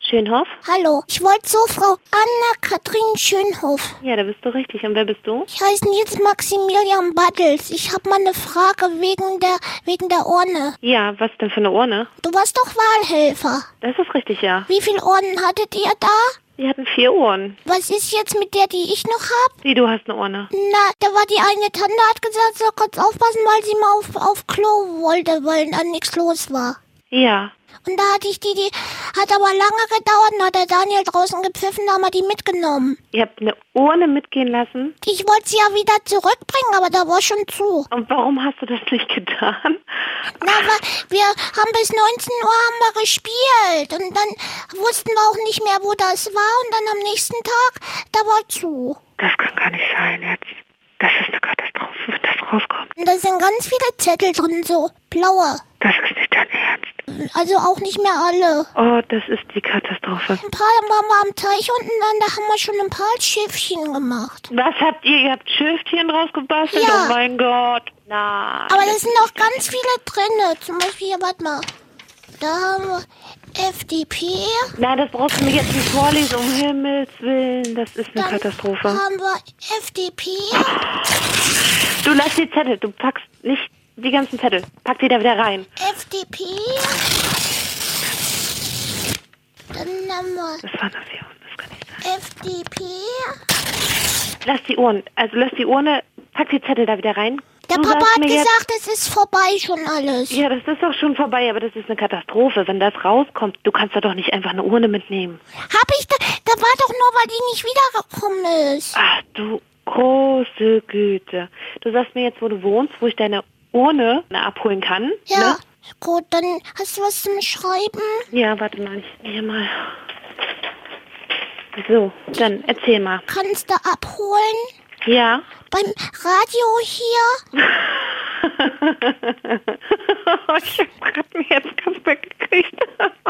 Schönhoff? Hallo, ich wollte so Frau Anna-Kathrin Schönhoff. Ja, da bist du richtig. Und wer bist du? Ich heiße Nils Maximilian Battels. Ich habe mal eine Frage wegen der Urne. Ja, was denn für eine Urne? Du warst doch Wahlhelfer. Das ist richtig, ja. Wie viele Urnen hattet ihr da? Wir hatten 4 Uhren. Was ist jetzt mit der, die ich noch hab? Wie, du hast eine Urne? Na, da war die eine Tante, hat gesagt, soll kurz aufpassen, weil sie mal auf Klo wollte, weil da nichts los war. Ja. Und da hatte ich die hat aber lange gedauert, dann hat der Daniel draußen gepfiffen, da haben wir die mitgenommen. Ihr habt eine Urne mitgehen lassen? Ich wollte sie ja wieder zurückbringen, aber da war schon zu. Und warum hast du das nicht getan? Na, aber wir haben bis 19 Uhr haben wir gespielt und dann wussten wir auch nicht mehr, wo das war und dann am nächsten Tag, da war zu. Das kann gar nicht sein jetzt. Das ist eine Katastrophe, wenn das rauskommt. Und da sind ganz viele Zettel drin, so blaue. Das ist nicht dein Ernst. Also auch nicht mehr alle. Oh, das ist die Katastrophe. Ein paar waren wir am Teich unten, da haben wir schon ein paar Schiffchen gemacht. Was habt ihr? Ihr habt Schöftchen draus gebastelt? Ja. Oh mein Gott. Nein. Aber da sind noch ganz viele drin. Zum Beispiel, hier, warte mal. Da haben wir FDP. Nein, das brauchst du mir jetzt nicht vorlesen, um Himmels Willen. Das ist eine Katastrophe. Dann haben wir FDP. Du lass die Zettel, du packst nicht die ganzen Zettel. Pack die da wieder rein. FDP. Dann haben wir Das waren nur 4 Uhren, das kann nicht sein. FDP. Lass die Uhren, lass die Urne, pack die Zettel da wieder rein. Der Du Papa sagst hat mir gesagt, es ist vorbei schon alles. Ja, das ist doch schon vorbei, aber das ist eine Katastrophe. Wenn das rauskommt, du kannst da doch nicht einfach eine Urne mitnehmen. Hab ich da war doch nur, weil die nicht wiedergekommen ist. Ach du große Güte. Du sagst mir jetzt, wo du wohnst, wo ich deine Urne abholen kann. Ja, Ne? gut, dann hast du was zum Schreiben? Ja, warte mal, ich hier mal. So, dann erzähl mal. Kannst du abholen? Ja. Beim Radio hier?